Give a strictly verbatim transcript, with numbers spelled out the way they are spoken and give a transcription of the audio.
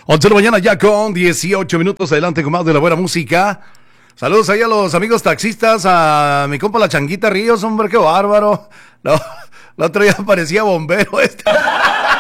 once de la mañana ya con dieciocho minutos. Adelante con más de la buena música. Saludos ahí a los amigos taxistas, a mi compa la Changuita Ríos, hombre, qué bárbaro. No, el otro día parecía bombero esta.